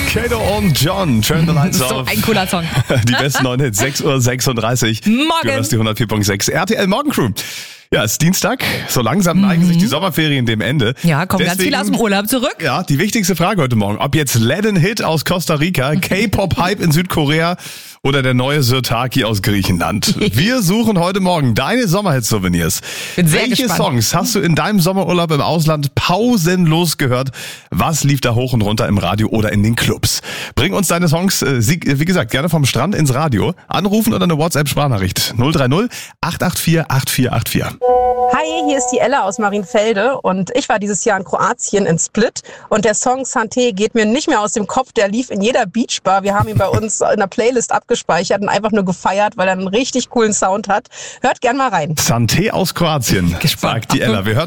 Kato und John, Turn the Lights So Off. ein cooler Song. Die besten 9 Hits, 6:36 Uhr. Morgen. Du hörst die 104.6 RTL Morgencrew. Ja, es ist Dienstag. So langsam neigen sich die Sommerferien dem Ende. Ja, kommen ganz viele aus dem Urlaub zurück. Ja, die wichtigste Frage heute Morgen. Ob jetzt Latin Hit aus Costa Rica, K-Pop-Hype in Südkorea oder der neue Sirtaki aus Griechenland. Wir suchen heute Morgen deine Sommerhit-Souvenirs. Bin sehr Welche gespannt. Songs hast du in deinem Sommerurlaub im Ausland pausenlos gehört? Was lief da hoch und runter im Radio oder in den Clubs? Bring uns deine Songs, wie gesagt, gerne vom Strand ins Radio. Anrufen oder eine WhatsApp-Sprachnachricht. 030 884 8484. Hi, hier ist die Ella aus Marienfelde und ich war dieses Jahr in Kroatien in Split und der Song Santé geht mir nicht mehr aus dem Kopf, der lief in jeder Beachbar. Wir haben ihn bei uns in der Playlist abgespeichert und einfach nur gefeiert, weil er einen richtig coolen Sound hat. Hört gern mal rein. Santé aus Kroatien, Gespannt. sagt die Ella. Wir hören